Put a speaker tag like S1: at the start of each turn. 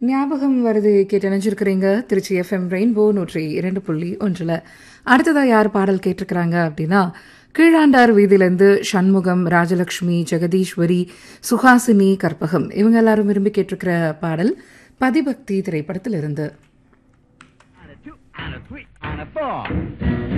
S1: ஞாபகம் வருது கேட்டு நினைச்சிருக்கிறீங்க திருச்சி எஃப்எம் ரெயின்போ 102.1. அடுத்ததாக யார் பாடல் கேட்டிருக்கிறாங்க அப்படின்னா, கீழாண்டார் வீதியிலேருந்து சண்முகம், ராஜலக்ஷ்மி, ஜெகதீஸ்வரி, சுஹாசினி, கற்பகம் இவங்க எல்லாரும் விரும்பி கேட்டிருக்கிற பாடல் பதிபக்தி திரைப்படத்திலிருந்து.
S2: And a 2 and a 3 and a 4.